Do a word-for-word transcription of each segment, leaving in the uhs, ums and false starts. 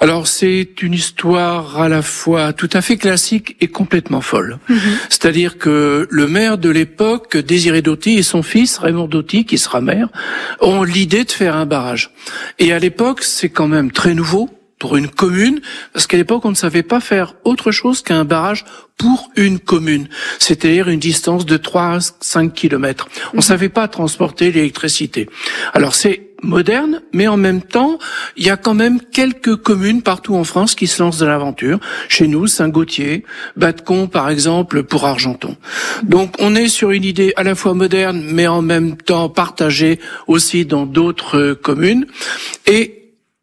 Alors c'est une histoire à la fois tout à fait classique et complètement folle. Mmh. C'est-à-dire que le maire de l'époque, Désiré Dauty, et son fils Raymond Dauty, qui sera maire, ont l'idée de faire un barrage. Et à l'époque, c'est quand même très nouveau pour une commune, parce qu'à l'époque, on ne savait pas faire autre chose qu'un barrage pour une commune, c'est-à-dire une distance de trois à cinq kilomètres. On ne mmh. savait pas transporter l'électricité. Alors c'est moderne, mais en même temps, il y a quand même quelques communes partout en France qui se lancent dans l'aventure. Chez nous, Saint-Gautier, Battecon, par exemple, pour Argenton. Donc, on est sur une idée à la fois moderne, mais en même temps partagée aussi dans d'autres communes. Et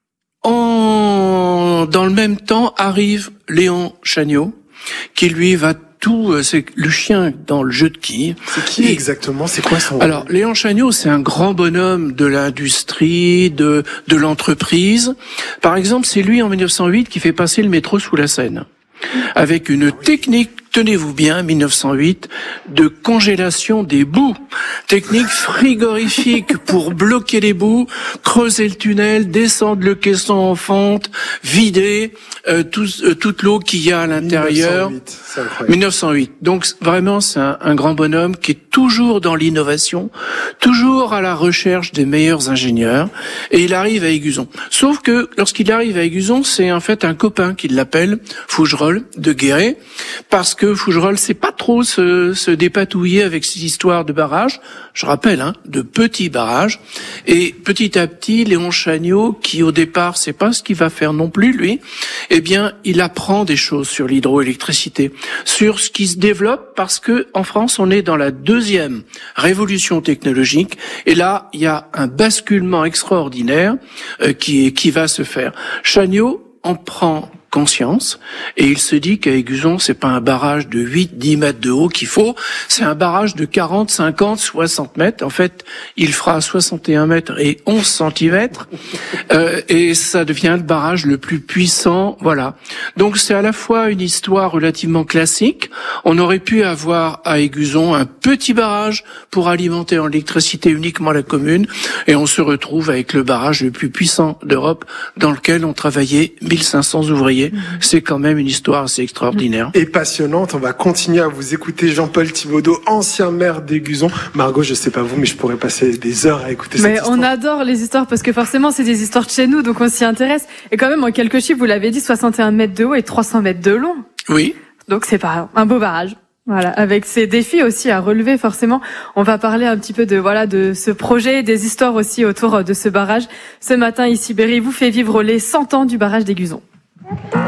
en, dans le même temps, arrive Léon Chagnot, qui lui va tout, c'est le chien dans le jeu de quilles. C'est qui et, exactement? C'est quoi son... Alors, Léon Chagnot, c'est un grand bonhomme de l'industrie, de, de l'entreprise. Par exemple, c'est lui, en mille neuf cent huit, qui fait passer le métro sous la Seine. Avec une technique, tenez-vous bien, mille neuf cent huit, de congélation des boues. Technique frigorifique pour bloquer les boues, creuser le tunnel, descendre le caisson en fonte, vider euh, tout, euh, toute l'eau qu'il y a à l'intérieur. mille neuf cent huit. Donc vraiment, c'est un, un grand bonhomme qui est toujours dans l'innovation, toujours à la recherche des meilleurs ingénieurs. Et il arrive à Aiguzon. Sauf que lorsqu'il arrive à Aiguzon, c'est en fait un copain qui l'appelle, Fougerolles de Guéret, parce que Fougerolles sait pas trop se, se dépatouiller avec ces histoires de barrages. Je rappelle, hein, de petits barrages. Et petit à petit, Léon Chagnot, qui au départ sait pas ce qu'il va faire non plus, lui, eh bien, il apprend des choses sur l'hydroélectricité, sur ce qui se développe, parce que en France, on est dans la deuxième révolution technologique. Et là, il y a un basculement extraordinaire euh, qui, qui va se faire. Chagnot en prend conscience et il se dit qu'à Aiguzon, c'est pas un barrage de huit dix mètres de haut qu'il faut, c'est un barrage de quarante, cinquante, soixante mètres. En fait, il fera soixante et un mètres et onze centimètres euh, et ça devient le barrage le plus puissant. Voilà. Donc c'est à la fois une histoire relativement classique. On aurait pu avoir à Aiguzon un petit barrage pour alimenter en électricité uniquement la commune et on se retrouve avec le barrage le plus puissant d'Europe dans lequel ont travaillé mille cinq cents ouvriers. C'est quand même une histoire assez extraordinaire. Et passionnante. On va continuer à vous écouter. Jean-Paul Thibaudot, ancien maire d'Aiguzon. Margot, je sais pas vous, mais je pourrais passer des heures à écouter mais cette histoire. On adore les histoires parce que forcément, c'est des histoires de chez nous, donc on s'y intéresse. Et quand même, en quelques chiffres, vous l'avez dit, soixante et un mètres de haut et trois cents mètres de long. Oui. Donc c'est pas un beau barrage. Voilà, avec ces défis aussi à relever forcément. On va parler un petit peu de voilà de ce projet, des histoires aussi autour de ce barrage. Ce matin, ici, Berry vous fait vivre les cent ans du barrage d'Aiguzon.